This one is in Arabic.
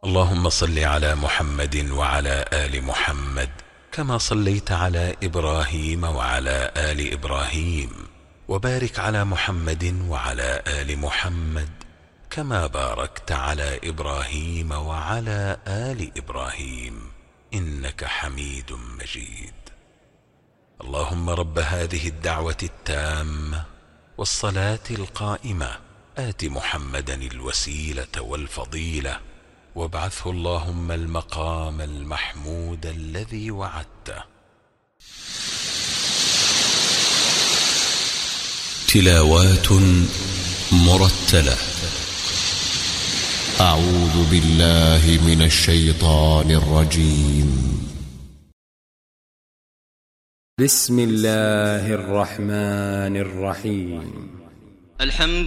اللهم صل على محمد وعلى آل محمد كما صليت على إبراهيم وعلى آل إبراهيم، وبارك على محمد وعلى آل محمد كما باركت على إبراهيم وعلى آل إبراهيم إنك حميد مجيد. اللهم رب هذه الدعوة التامة والصلاة القائمة آت محمدا الوسيلة والفضيلة وابعثه اللهم المقام المحمود الذي وعدته. تلاوات مرتلة. أعوذ بالله من الشيطان الرجيم. بسم الله الرحمن الرحيم. الحمد